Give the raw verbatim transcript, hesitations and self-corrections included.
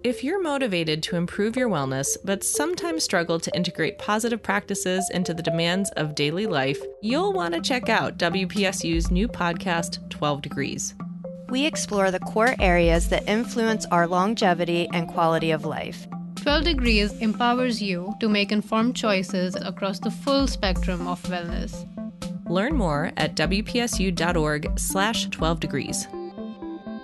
If you're motivated to improve your wellness, but sometimes struggle to integrate positive practices into the demands of daily life, you'll want to check out W P S U's new podcast, twelve degrees. We explore the core areas that influence our longevity and quality of life. twelve degrees empowers you to make informed choices across the full spectrum of wellness. Learn more at W P S U dot org slash twelve degrees.